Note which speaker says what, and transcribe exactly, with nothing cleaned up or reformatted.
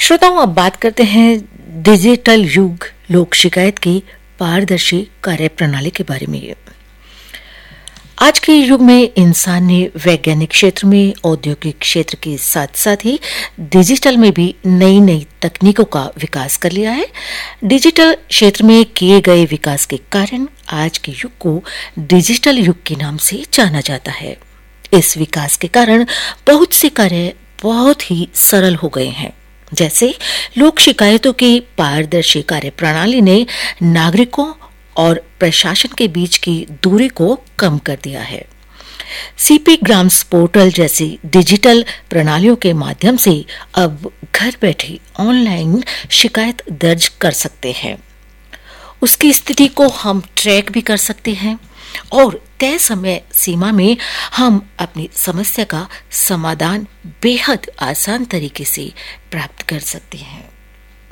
Speaker 1: श्रोताओं, अब बात करते हैं डिजिटल युग लोक शिकायत की पारदर्शी कार्य प्रणाली के बारे में। आज के युग में इंसान ने वैज्ञानिक क्षेत्र में, औद्योगिक क्षेत्र के साथ साथ ही डिजिटल में भी नई नई तकनीकों का विकास कर लिया है। डिजिटल क्षेत्र में किए गए विकास के कारण आज के युग को डिजिटल युग के नाम से जाना जाता है। इस विकास के कारण बहुत से कार्य बहुत ही सरल हो गए हैं। जैसे लोक शिकायतों की पारदर्शी कार्य प्रणाली ने नागरिकों और प्रशासन के बीच की दूरी को कम कर दिया है। सीपी ग्राम्स पोर्टल जैसी डिजिटल प्रणालियों के माध्यम से अब घर बैठे ऑनलाइन शिकायत दर्ज कर सकते हैं। उसकी स्थिति को हम ट्रैक भी कर सकते हैं और तय समय सीमा में हम अपनी समस्या का समाधान बेहद आसान तरीके से प्राप्त कर सकते हैं।